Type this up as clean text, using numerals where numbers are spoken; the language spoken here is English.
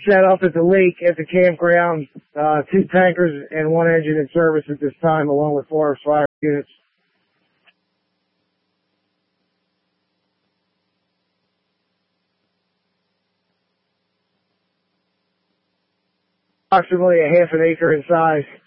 set up at the lake at the campground, 2 tankers and 1 engine in service at this time, along with 4 fire units. Approximately a half an acre in size.